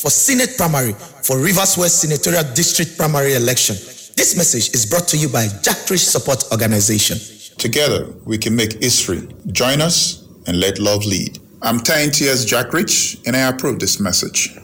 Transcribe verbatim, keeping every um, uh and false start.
for Senate primary for Rivers West Senatorial District primary election. This message is brought to you by Jack Rich Support Organization. Together, we can make history. Join us and let love lead. I'm Ty N T S Jack Rich, and I approve this message.